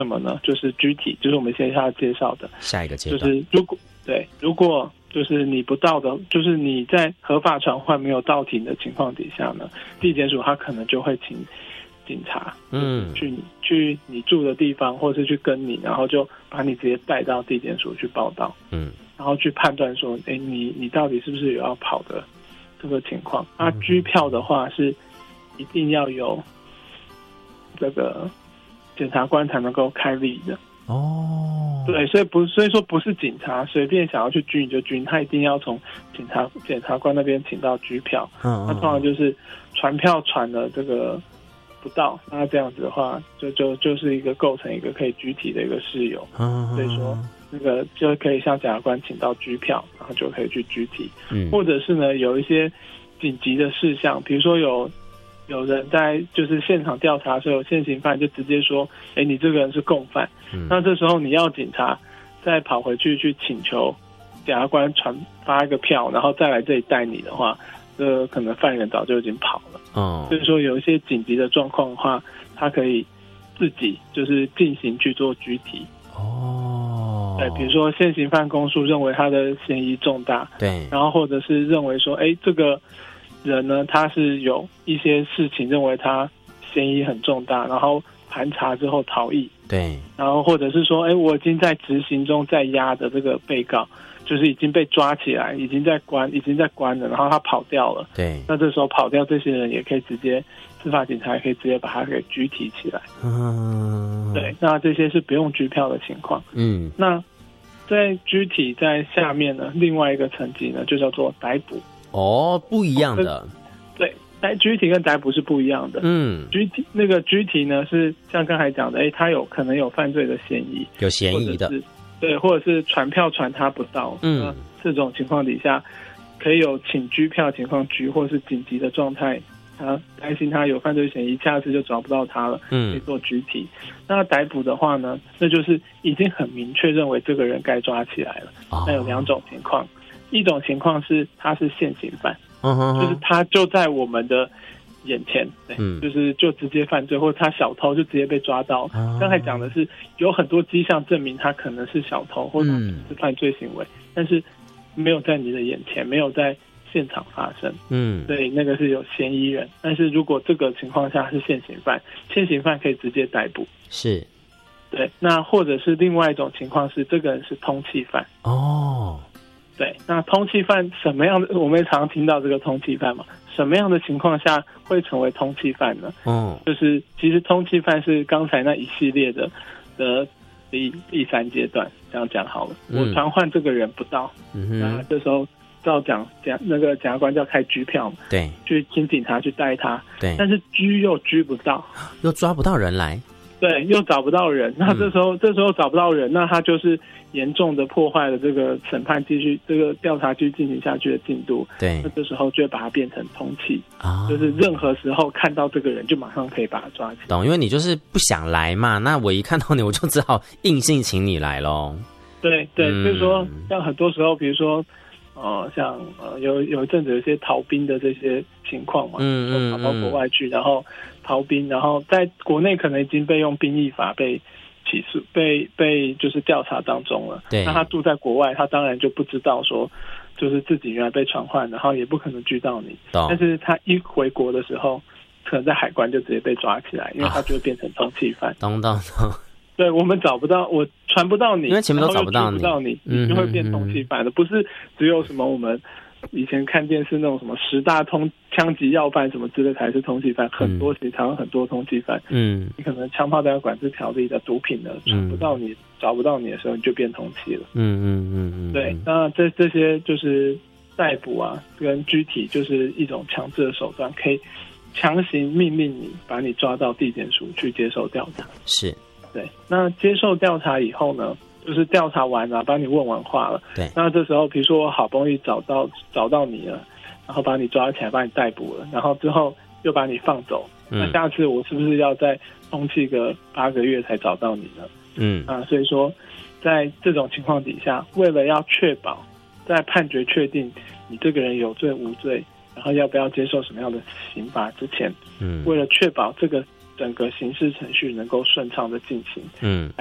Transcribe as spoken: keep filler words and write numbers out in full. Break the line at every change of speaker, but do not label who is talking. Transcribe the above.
什么呢？就是拘提，就是我们接下来介绍的
下一个阶段，
就是如果对，如果就是你不到的，就是你在合法传唤没有到庭的情况底下呢，地检署他可能就会请警察，嗯，去你去你住的地方，或是去跟你，然后就把你直接带到地检署去报到，嗯，然后去判断说，哎，你你到底是不是有要跑的这个情况？那拘票的话是一定要有这个检察官才能够开立的。哦，对，所以不，所以说不是警察随便想要去拘你就拘你，他一定要从警察检察官那边请到拘票。嗯，那通常就是传票传了这个不到，那这样子的话，就就就是一个构成一个可以拘提的一个事由。嗯，所以说那个就可以向检察官请到拘票，然后就可以去拘提。嗯，或者是呢有一些紧急的事项，比如说有。有人在就是现场调查的时候，有现行犯就直接说：“哎，你这个人是共犯。嗯”那这时候你要警察再跑回去去请求检察官传发一个票，然后再来这里带你的话，这可能犯人早就已经跑了。哦，所以说有一些紧急的状况的话，他可以自己就是进行去做拘提。哦，对，比如说现行犯供述认为他的嫌疑重大，对，然后或者是认为说，哎，这个。人呢，他是有一些事情认为他嫌疑很重大，然后盘查之后逃逸，对，然后或者是说，哎，我已经在执行中在押的这个被告，就是已经被抓起来，已经在关，已经在关了，然后他跑掉了，对，那这时候跑掉这些人也可以直接司法警察也可以直接把他给拘提起来，嗯，对，那这些是不用拘票的情况，嗯，那在拘提在下面呢，另外一个层级呢，就叫做逮捕。
哦，不一样的，
对，逮拘提跟逮捕是不一样的。嗯，拘提那个拘提呢，是像刚才讲的，哎，他有可能有犯罪的嫌疑，
有嫌疑的，
对，或者是传票传他不到，嗯，这种情况底下，可以有请拘票情况拘，或是紧急的状态，他担心他有犯罪嫌疑，下次就找不到他了，嗯，可以做拘提。那逮捕的话呢，那就是已经很明确认为这个人该抓起来了。哦，那有两种情况。一种情况是他是现行犯，嗯，就是他就在我们的眼前，嗯，就是就直接犯罪，或者他小偷就直接被抓到。嗯，刚才讲的是有很多迹象证明他可能是小偷或者是犯罪行为，嗯，但是没有在你的眼前，没有在现场发生，嗯，所以那个是有嫌疑人。但是如果这个情况下是现行犯，现行犯可以直接逮捕，是，对。那或者是另外一种情况是这个人是通缉犯，哦。对，那通缉犯什么样的？我们也常常听到这个通缉犯嘛，什么样的情况下会成为通缉犯呢？嗯，就是其实通缉犯是刚才那一系列的的第第三阶段，这样讲好了。嗯，我传唤这个人不到，嗯，那这时候照讲讲那个检察官就要开拘票嘛，对，去请警察去带他，对，但是拘又拘不到，
又抓不到人来。
对，又找不到人，那这时候、嗯、这时候找不到人，那他就是严重的破坏了这个审判继续这个调查继续进行下去的进度。对，那这时候就会把它变成通缉啊，就是任何时候看到这个人就马上可以把他抓起来。
懂，因为你就是不想来嘛，那我一看到你我就只好硬性请你来咯。
对对，嗯、就是说像很多时候，比如说。呃，像呃有有一阵子有一些逃兵的这些情况嘛，嗯嗯，跑到国外去，然后逃兵，然后在国内可能已经被用兵役法被起诉，被被就是调查当中了。对，那他住在国外，他当然就不知道说，就是自己原来被传唤，然后也不可能拘到你。但是他一回国的时候，可能在海关就直接被抓起来，因为他就会变成通缉犯。
懂懂懂。
对，我们找不到，我传不到你，
因为前面都找不到你，
不到你，你就会变通缉犯的。不是只有什么我们以前看电视那种什么十大通枪击要犯什么之类才是通缉犯，很多其实台湾很多通缉犯。嗯，你可能枪炮弹药管制条例的毒品呢，传不到你，找不到你的时候，你就变通缉了。嗯嗯嗯嗯，对，那这这些就是逮捕啊，跟拘提就是一种强制的手段，可以强行命令你把你抓到地检署去接受调查。是。对，那接受调查以后呢，就是调查完了，把你问完话了。对，那这时候比如说我好不容易找到找到你了，然后把你抓起来，把你逮捕了，然后之后又把你放走。嗯，那下次我是不是要再通缉个八个月才找到你呢？嗯，啊，所以说在这种情况底下，为了要确保在判决确定你这个人有罪无罪，然后要不要接受什么样的刑罚之前，嗯，为了确保这个整个刑事程序能够顺畅的进行。
嗯。